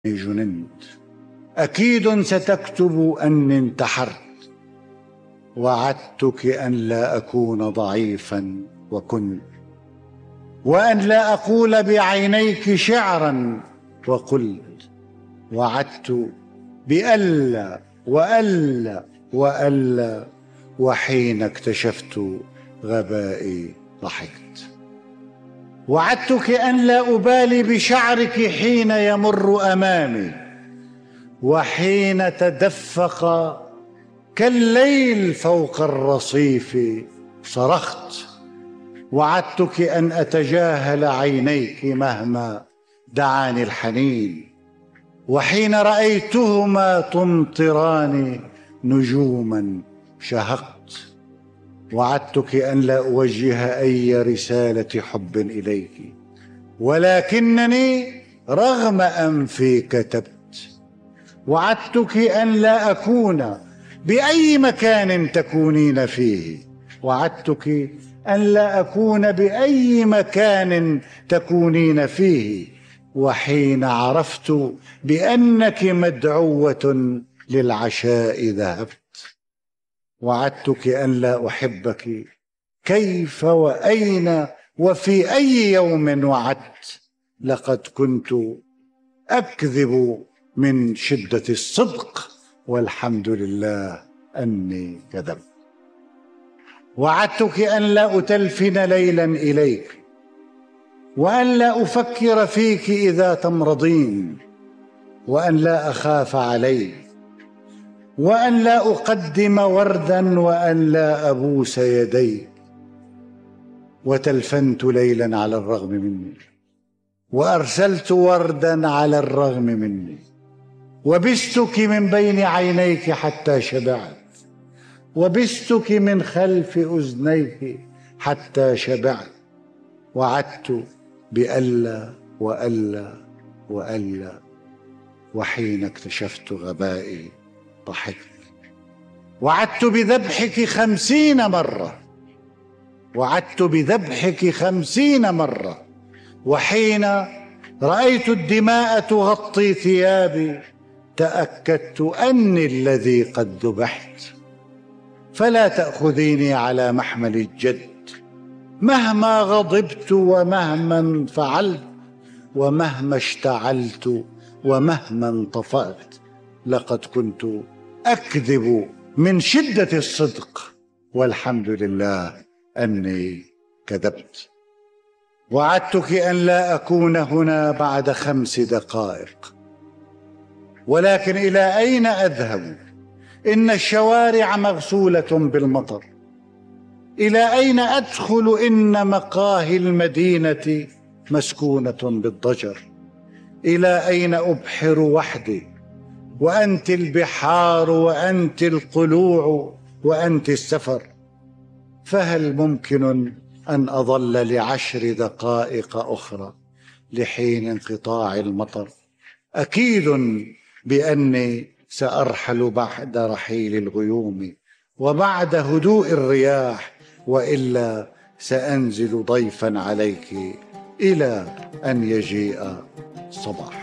جننت، أكيد ستكتب أني انتحرت. وعدتك أن لا أكون ضعيفا وكنت، وأن لا أقول بعينيك شعرا وقلت. وعدت بألا وألا وألا، وحين اكتشفت غبائي ضحكت. وعدتك أن لا أبالي بشعرك حين يمر أمامي، وحين تدفق كالليل فوق الرصيف صرخت. وعدتك أن أتجاهل عينيك مهما دعاني الحنين، وحين رأيتهما تمطران نجوما شهقت. وعدتك أن لا أوجه أي رسالة حب إليك، ولكنني رغم أنفي كتبت. وعدتك أن لا أكون بأي مكان تكونين فيه، وعدتك أن لا أكون بأي مكان تكونين فيه، وحين عرفت بأنك مدعوة للعشاء ذهبت. وعدتك أن لا أحبك كيف وأين وفي أي يوم وعدت. لقد كنت أكذب من شدة الصدق، والحمد لله أني كذبت. وعدتك أن لا أتلفن ليلا إليك، وأن لا أفكر فيك إذا تمرضين، وأن لا أخاف عليك، وأن لا أقدم وردا، وأن لا أبوس يديك. وتلفنت ليلا على الرغم مني، وأرسلت وردا على الرغم مني، وبستك من بين عينيك حتى شبعت، وبستك من خلف أذنيك حتى شبعت. وعدت بألا وألا وألا، وحين اكتشفت غبائي ضحكت. وعدت بذبحك 50 مرة، وعدت بذبحك 50 مرة، وحين رأيت الدماء تغطي ثيابي تأكدت أني الذي قد ذبحت. فلا تأخذيني على محمل الجد، مهما غضبت ومهما انفعلت ومهما اشتعلت ومهما انطفأت. لقد كنت أكذب من شدة الصدق، والحمد لله أني كذبت. وعدتك أن لا أكون هنا بعد 5 دقائق، ولكن إلى أين أذهب؟ إن الشوارع مغسولة بالمطر. إلى أين أدخل؟ إن مقاهي المدينة مسكونة بالضجر. إلى أين أبحر وحدي وأنت البحار وأنت القلوع وأنت السفر؟ فهل ممكن أن أظل ل10 دقائق أخرى لحين انقطاع المطر؟ أكيد بأني سأرحل بعد رحيل الغيوم وبعد هدوء الرياح، وإلا سأنزل ضيفا عليك إلى أن يجيء الصباح.